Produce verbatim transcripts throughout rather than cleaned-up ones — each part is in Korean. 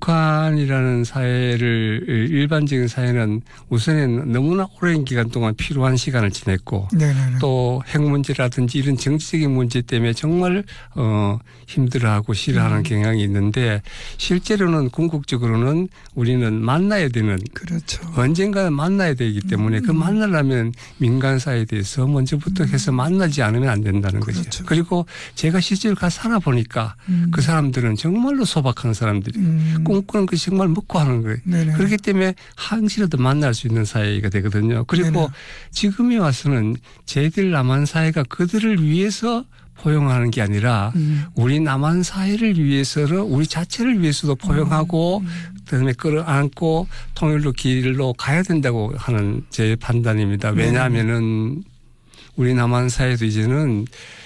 북한이라는 사회를 일반적인 사회는 우선은 너무나 오랜 기간 동안 필요한 시간을 지냈고 네네네. 또 핵 문제라든지 이런 정치적인 문제 때문에 정말 어 힘들어하고 싫어하는 음. 경향이 있는데 실제로는 궁극적으로는 우리는 만나야 되는 그렇죠. 언젠가는 만나야 되기 때문에 음. 그 만나려면 민간 사회에 대해서 먼저부터 해서 음. 만나지 않으면 안 된다는 그렇죠. 거죠. 그리고 제가 실제로 가 살아보니까 음. 그 사람들은 정말로 소박한 사람들이 음. 꿈꾸는 것이 정말 먹고 하는 거예요. 네네. 그렇기 때문에 항시라도 만날 수 있는 사회가 되거든요. 그리고 네네. 지금에 와서는 저희들 남한 사회가 그들을 위해서 포용하는 게 아니라 음. 우리 남한 사회를 위해서로 우리 자체를 위해서도 포용하고 음. 그다음에 끌어안고 통일로 길로 가야 된다고 하는 제 판단입니다. 왜냐하면은 우리 남한 사회도 이제는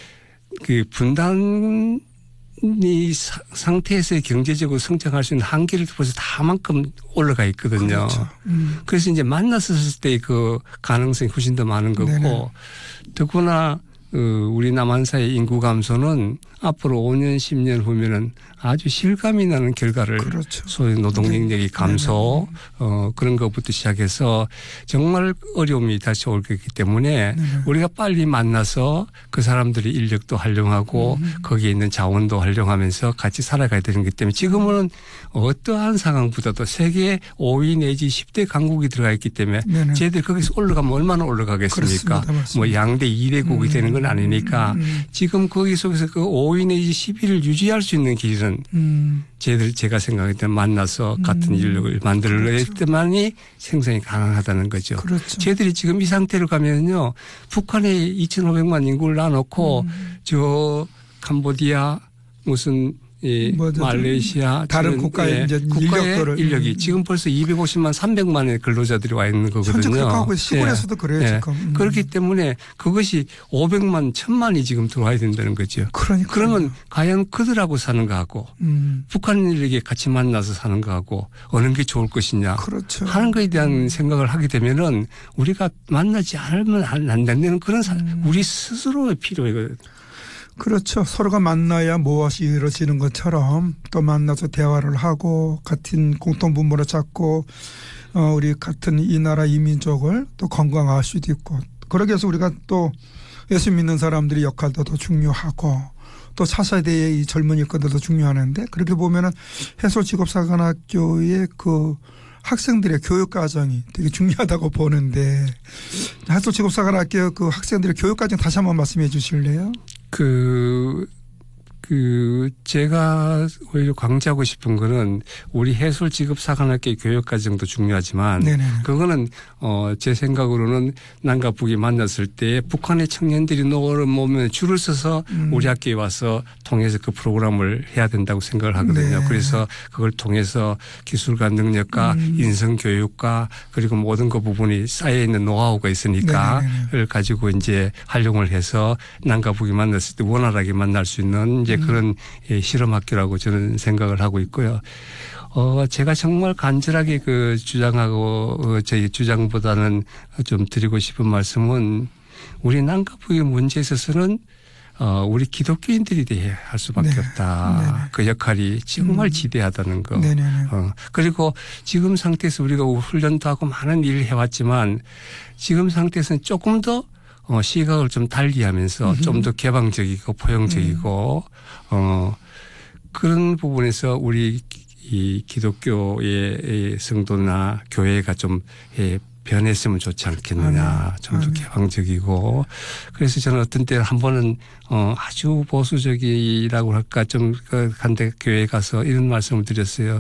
그 분단 이 상태에서 경제적으로 성장할 수 있는 한계를 벌써 다만큼 올라가 있거든요. 그렇죠. 음. 그래서 이제 만났을 때 그 가능성이 훨씬 더 많은 거고 네네. 더구나 우리 남한 사회 인구 감소는 앞으로 오 년, 십 년 후면은 아주 실감이 나는 결과를 그렇죠. 소위 노동 능력이 감소 네네. 어, 그런 것부터 시작해서 정말 어려움이 다시 올 거기 때문에 네네. 우리가 빨리 만나서 그 사람들의 인력도 활용하고 음. 거기에 있는 자원도 활용하면서 같이 살아가야 되는 거기 때문에 지금은 어떠한 상황보다도 세계 오 위 내지 십 대 강국이 들어가 있기 때문에 네네. 쟤들 거기서 올라가면 얼마나 올라가겠습니까? 그렇습니다. 뭐 양대 이 대국이 음. 되는 건 아니니까 음. 지금 거기 속에서 그 오 위 내지 십 위를 유지할 수 있는 길은 음. 쟤들 제가 생각할 때 만나서 같은 음. 인력을 만들어낼 그렇죠. 때만이 생산이 가능하다는 거죠. 그렇죠. 쟤들이 지금 이 상태로 가면요. 북한에 이천오백만 인구를 놔놓고 음. 저 캄보디아 무슨 이 말레이시아 다른 국가의 예, 이제 국가의 인력들을 인력이 음. 지금 벌써 이백오십만 삼백만의 근로자들이 와 있는 거거든요. 현재 그렇게 하고 시골에서도 예. 그래요 예. 지금. 음. 그렇기 때문에 그것이 오백만, 천만이 지금 들어와야 된다는 거죠. 그러니까 그러면 과연 그들하고 사는 거하고 음. 북한인에게 같이 만나서 사는 거하고 어느 게 좋을 것이냐 그렇죠. 하는 것에 대한 음. 생각을 하게 되면은 우리가 만나지 않으면 안 된다는 그런 음. 우리 스스로의 필요해요. 그렇죠. 서로가 만나야 무엇이 이루어지는 것처럼 또 만나서 대화를 하고 같은 공통분모를 찾고 어 우리 같은 이 나라 이 민족을 또 건강할 수도 있고 그러기 위해서 우리가 또 예수 믿는 사람들의 역할도 더 중요하고 또 차세대의 이 젊은 일꾼들도 중요하는데 그렇게 보면은 해솔직업사관학교의 그 학생들의 교육 과정이 되게 중요하다고 보는데 해솔직업사관학교 그 학생들의 교육 과정 다시 한번 말씀해 주실래요? 그, 그, 제가 오히려 강조하고 싶은 거는 우리 해솔직업사관학교 교육과정도 중요하지만 네네. 그거는 어, 제 생각으로는 남과 북이 만났을 때 북한의 청년들이 놓으면 줄을 서서 음. 우리 학교에 와서 통해서 그 프로그램을 해야 된다고 생각을 하거든요. 네. 그래서 그걸 통해서 기술과 능력과 음. 인성교육과 그리고 모든 그 부분이 쌓여 있는 노하우가 있으니까 그걸 가지고 이제 활용을 해서 남과 북이 만났을 때 원활하게 만날 수 있는 이제 음. 그런 예, 실험학교라고 저는 생각을 하고 있고요. 어, 제가 정말 간절하게 그 주장하고 어, 저희 주장보다는 좀 드리고 싶은 말씀은 우리 남과 북의 문제에 있어서는 어, 우리 기독교인들이 대해야 할 수밖에 네. 없다. 네네. 그 역할이 정말 음. 지대하다는 거. 어, 그리고 지금 상태에서 우리가 훈련도 하고 많은 일을 해왔지만 지금 상태에서는 조금 더 어, 시각을 좀 달리하면서 좀 더 개방적이고 포용적이고 음. 어, 그런 부분에서 우리 이 기독교의 성도나 교회가 좀 예, 변했으면 좋지 않겠느냐. 좀 더 개방적이고. 그래서 저는 어떤 때 한 번은 어, 아주 보수적이라고 할까 좀 간대 교회에 가서 이런 말씀을 드렸어요.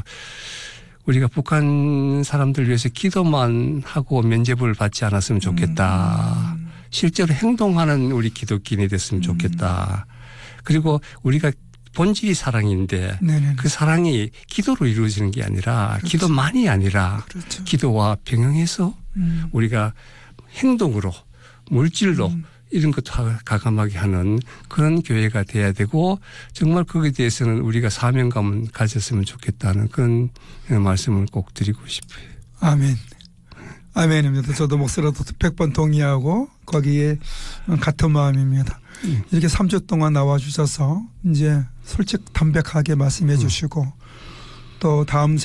우리가 북한 사람들 위해서 기도만 하고 면죄부를 받지 않았으면 좋겠다. 음. 실제로 행동하는 우리 기독교인이 됐으면 좋겠다. 그리고 우리가 본질이 사랑인데 네네네. 그 사랑이 기도로 이루어지는 게 아니라 그렇죠. 기도만이 아니라 그렇죠. 기도와 병행해서 음. 우리가 행동으로 물질로 음. 이런 것도 가감하게 하는 그런 교회가 돼야 되고 정말 거기에 대해서는 우리가 사명감을 가졌으면 좋겠다는 그런 말씀을 꼭 드리고 싶어요. 아멘. 아멘입니다. 저도 목소리도 백 번 동의하고 거기에 같은 마음입니다. 음. 이렇게 삼 주 동안 나와 주셔서 이제 솔직 담백하게 말씀해 주시고 또 다음